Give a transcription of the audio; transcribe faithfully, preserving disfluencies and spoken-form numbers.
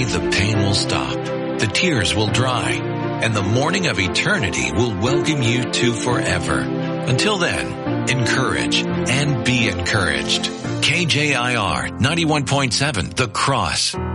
The pain will stop, the tears will dry, and the morning of eternity will welcome you to forever. Until then, encourage and be encouraged. K J I R ninety-one point seven, The Cross.